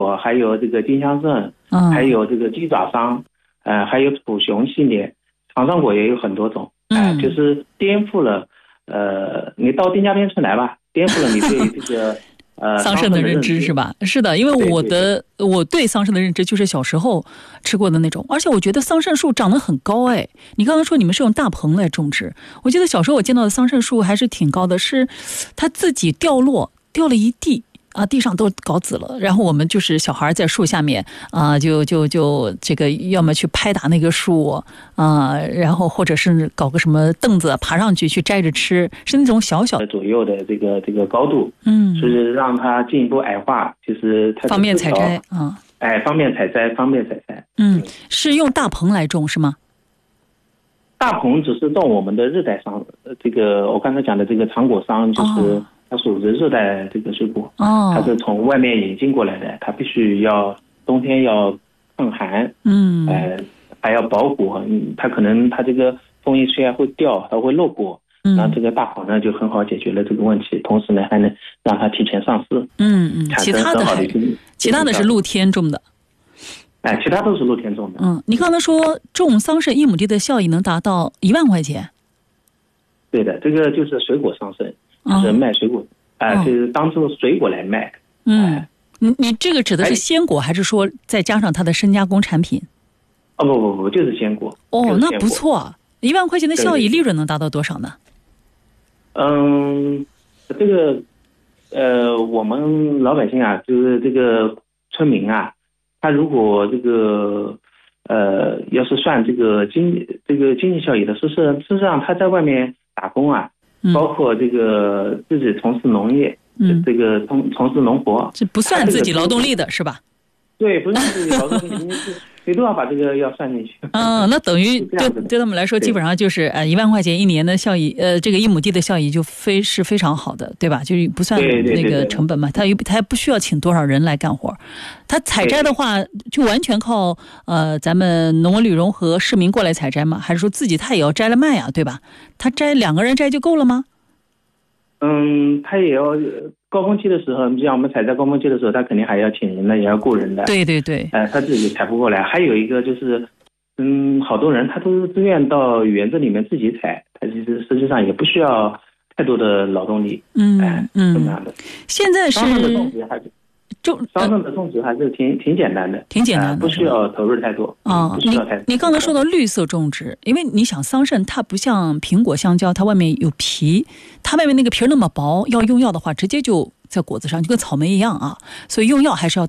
还有这个金香镇，还有这个鸡爪桑，还有土熊系列，长桑果也有很多种，就是颠覆了，你到丁家边村来吧，颠覆了你对这个桑葚的认知是吧？是的，因为我对桑葚的认知就是小时候吃过的那种，而且我觉得桑葚树长得很高哎。你刚刚说你们是用大棚来种植，我记得小时候我见到的桑葚树还是挺高的，是它自己掉了一地。地上都搞紫了，然后我们就是小孩在树下面就这个要么去拍打那个树然后或者是搞个什么凳子爬上去摘着吃，是那种小小的左右的这个高度，是让它进一步矮化，就是它方便采摘方便采摘。 是用大棚来种是吗？ 大棚只是种我们的热带桑，这个我刚才讲的这个长果桑就是它属于热带这个水果，它是从外面引进过来的，它必须要冬天要抗寒，还要保果，它可能它这个风一吹会掉，它会落果，然后这个大棚呢就很好解决了这个问题，同时呢还能让它提前上市， 其他的是露天种的， 其他都是露天种的。 你刚才说种桑葚1亩地的效益能达到1万块钱？ 对的，这个就是水果桑葚。是卖水果，就是当做水果来卖。 你这个指的是鲜果，还是说再加上它的深加工产品？ 不，就是鲜果。 那不错，1万块钱的效益，利润能达到多少呢？ 这个我们老百姓就是这个村民他如果这个要是算这个经济效益的，事实上他在外面打工包括这个自己从事农业，这个从事农活， 这不算自己劳动力的是吧？ 对，不算自己劳动力，谁都要把这个要算进去。 那等于对他们来说，基本上就是1万块钱1年的效益，这个1亩地的效益是非常好的，对吧？就是不算那个成本嘛，他还不需要请多少人来干活，他采摘的话就完全靠咱们农文旅融和市民过来采摘吗？还是说自己他也要摘了卖对吧？他2个人摘就够了吗？ 他也要高峰期的时候，像我们采摘高峰期的时候，他肯定还要请人的，也要雇人的。对，他自己采不过来。还有一个就是，好多人他都是自愿到园子里面自己采，他其实实际上也不需要太多的劳动力。这样的。 现在是桑葚的种植还是挺简单的，不需要投入太多。 你刚才说到绿色种植，因为你想桑葚它不像苹果、香蕉，它外面有皮，它外面那个皮那么薄，要用药的话直接就在果子上，就跟草莓一样所以用药还是要